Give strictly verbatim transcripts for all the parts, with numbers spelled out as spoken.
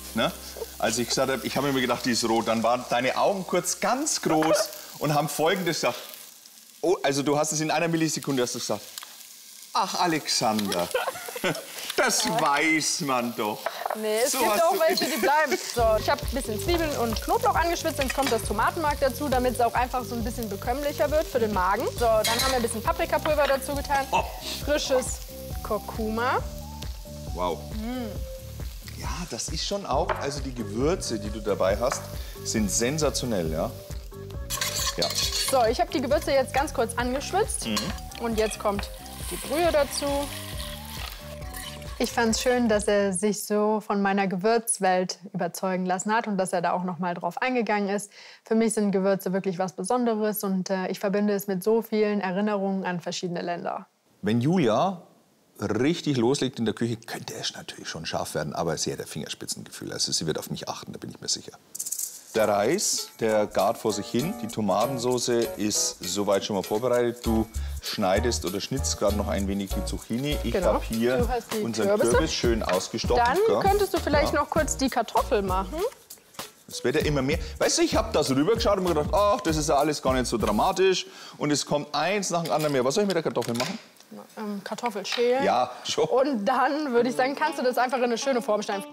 Ne? Als ich gesagt habe, ich habe mir gedacht, die ist rot, dann waren deine Augen kurz ganz groß und haben Folgendes gesagt. Oh, also du hast es in einer Millisekunde hast du gesagt. Ach, Alexander, das weiß man doch. Nee, es so gibt auch welche, die bleiben. So, ich habe ein bisschen Zwiebeln und Knoblauch angeschwitzt, jetzt kommt das Tomatenmark dazu, damit es auch einfach so ein bisschen bekömmlicher wird für den Magen. So, dann haben wir ein bisschen Paprikapulver dazu getan, oh. frisches Kurkuma. Wow. Mm. Ja, das ist schon auch, also die Gewürze, die du dabei hast, sind sensationell, ja. Ja. So, ich habe die Gewürze jetzt ganz kurz angeschwitzt. Mhm. Und jetzt kommt die Brühe dazu. Ich fand es schön, dass er sich so von meiner Gewürzwelt überzeugen lassen hat und dass er da auch noch mal drauf eingegangen ist. Für mich sind Gewürze wirklich was Besonderes und äh, ich verbinde es mit so vielen Erinnerungen an verschiedene Länder. Wenn Julia richtig loslegt in der Küche, könnte es natürlich schon scharf werden, aber sie hat ein Fingerspitzengefühl. Also sie wird auf mich achten, da bin ich mir sicher. Der Reis, der gart vor sich hin. Die Tomatensauce ist soweit schon mal vorbereitet. Du schneidest oder schnitzt gerade noch ein wenig die Zucchini. Ich genau. habe hier unseren Kürbisse. Kürbis schön ausgestochen. Dann gell? könntest du vielleicht ja. noch kurz die Kartoffel machen. Es wird ja immer mehr. Weißt du, ich habe da so rübergeschaut und mir gedacht, ach, das ist ja alles gar nicht so dramatisch. Und es kommt eins nach dem anderen mehr. Was soll ich mit der Kartoffel machen? Ähm, Kartoffel schälen. Ja, schon. Und dann würde ich sagen, kannst du das einfach in eine schöne Form schneiden.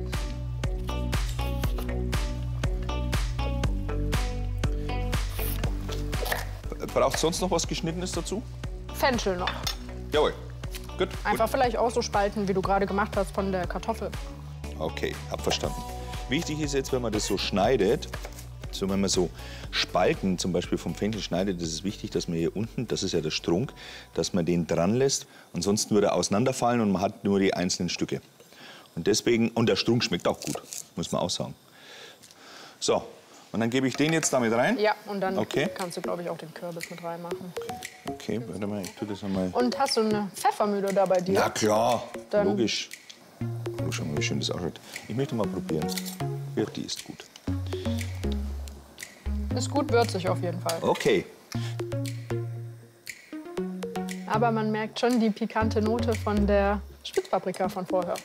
Braucht sonst noch was Geschnittenes dazu? Fenchel noch. Jawohl. Gut. Einfach gut. vielleicht auch so spalten, wie du gerade gemacht hast von der Kartoffel. Okay, hab verstanden. Wichtig ist jetzt, wenn man das so schneidet, so wenn man so Spalten zum Beispiel vom Fenchel schneidet, ist es wichtig, dass man hier unten, das ist ja der Strunk, dass man den dran lässt. Ansonsten würde er auseinanderfallen und man hat nur die einzelnen Stücke. Und deswegen, und der Strunk schmeckt auch gut, muss man auch sagen. So. Und dann gebe ich den jetzt damit rein? Ja, und dann okay. kannst du, glaube ich, auch den Kürbis mit reinmachen. Okay, okay, warte mal, ich tue das einmal. Und hast du eine Pfeffermühle da bei dir? Ja, klar, dann logisch. Oh, schau mal, wie schön das ausschaut. Ich möchte mal probieren. Ja, die ist gut. Ist gut würzig auf jeden Fall. Okay. Aber man merkt schon die pikante Note von der Spitzpaprika von vorher.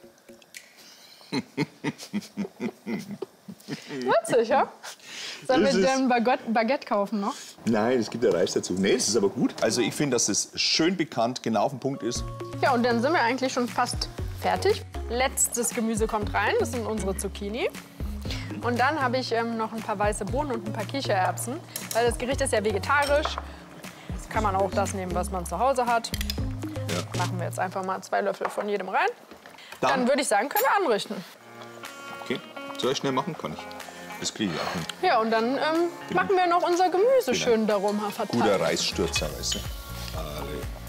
Witzig, ja? Sollen wir dir ein Baguette, Baguette kaufen noch? Nein, es gibt ja Reis dazu. Nee, das ist aber gut. Also ich finde, dass es schön bekannt, genau auf den Punkt ist. Ja, und dann sind wir eigentlich schon fast fertig. Letztes Gemüse kommt rein, das sind unsere Zucchini. Und dann habe ich ähm, noch ein paar weiße Bohnen und ein paar Kichererbsen. Weil das Gericht ist ja vegetarisch. Jetzt kann man auch das nehmen, was man zu Hause hat. Ja. Machen wir jetzt einfach mal zwei Löffel von jedem rein. Dann, dann würde ich sagen, können wir anrichten. Okay, soll ich schnell machen? Kann ich. Das kriege ich auch hin. Ja, und dann ähm, machen wir noch unser Gemüse genau. schön darum verteilt. Guter Reisstürzer, weißt du. Alle.